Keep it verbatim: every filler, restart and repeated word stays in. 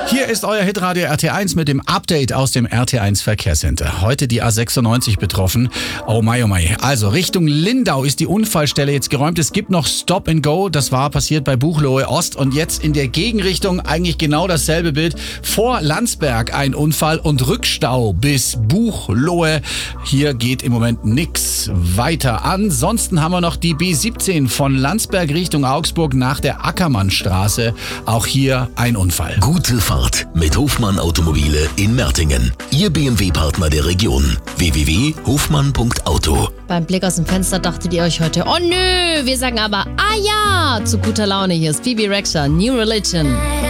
Hier ist euer Hitradio R T eins mit dem Update aus dem R T eins Verkehrscenter. Heute die A sechsundneunzig betroffen. Oh mai, oh mai. Also Richtung Lindau ist die Unfallstelle jetzt geräumt. Es gibt noch Stop and Go. Das war passiert bei Buchloe Ost. Und jetzt in der Gegenrichtung eigentlich genau dasselbe Bild. Vor Landsberg ein Unfall und Rückstau bis Buchloe. Hier geht im Moment nichts weiter. Ansonsten haben wir noch die B siebzehn von Landsberg Richtung Augsburg nach der Ackermannstraße. Auch hier ein Unfall. Gute Fahrt mit Hofmann Automobile in Mertingen. Ihr B M W-Partner der Region. w w w punkt hofmann punkt auto. Beim Blick aus dem Fenster dachtet ihr euch heute, oh nö, wir sagen aber, ah ja, zu guter Laune. Hier ist Phoebe Rexha, New Religion.